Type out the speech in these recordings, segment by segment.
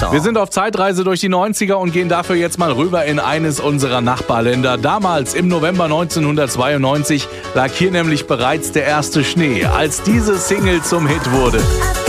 Song. Wir sind auf Zeitreise durch die 90er und gehen dafür jetzt mal rüber in eines unserer Nachbarländer. Damals, im November 1992, lag hier nämlich bereits der erste Schnee, als diese Single zum Hit wurde.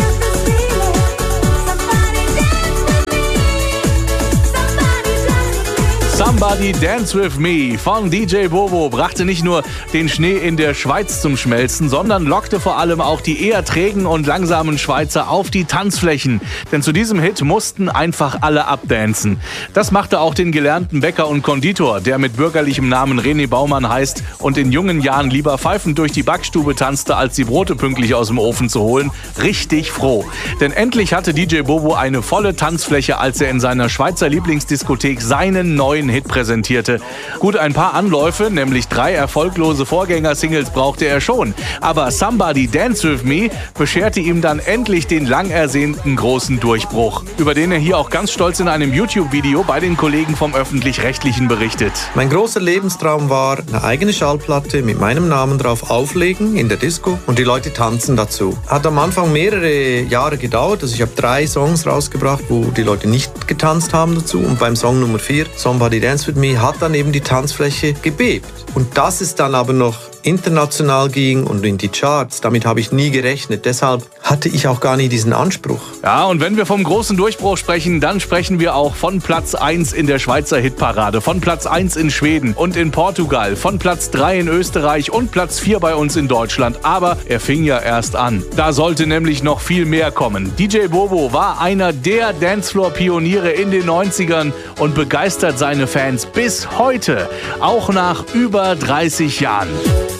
Somebody Dance With Me von DJ Bobo brachte nicht nur den Schnee in der Schweiz zum Schmelzen, sondern lockte vor allem auch die eher trägen und langsamen Schweizer auf die Tanzflächen. Denn zu diesem Hit mussten einfach alle abdancen. Das machte auch den gelernten Bäcker und Konditor, der mit bürgerlichem Namen René Baumann heißt und in jungen Jahren lieber pfeifend durch die Backstube tanzte, als die Brote pünktlich aus dem Ofen zu holen, richtig froh. Denn endlich hatte DJ Bobo eine volle Tanzfläche, als er in seiner Schweizer Lieblingsdiskothek seinen neuen Hit präsentierte. Gut, ein paar Anläufe, nämlich 3 erfolglose Vorgänger-Singles brauchte er schon. Aber Somebody Dance With Me bescherte ihm dann endlich den lang ersehnten großen Durchbruch, über den er hier auch ganz stolz in einem YouTube-Video bei den Kollegen vom Öffentlich-Rechtlichen berichtet. Mein großer Lebenstraum war, eine eigene Schallplatte mit meinem Namen drauf auflegen in der Disco und die Leute tanzen dazu. Hat am Anfang mehrere Jahre gedauert, also ich habe 3 Songs rausgebracht, wo die Leute nicht getanzt haben dazu, und beim Song Nummer 4, Somebody Dance With Me, hat dann eben die Tanzfläche gebebt. Und dass es dann aber noch international ging und in die Charts, damit habe ich nie gerechnet. Deshalb hatte ich auch gar nie diesen Anspruch. Ja, und wenn wir vom großen Durchbruch sprechen, dann sprechen wir auch von Platz 1 in der Schweizer Hitparade, von Platz 1 in Schweden und in Portugal, von Platz 3 in Österreich und Platz 4 bei uns in Deutschland. Aber er fing ja erst an. Da sollte nämlich noch viel mehr kommen. DJ Bobo war einer der Dancefloor-Pioniere in den 90ern und begeistert seine Fans bis heute, auch nach über 30 Jahren.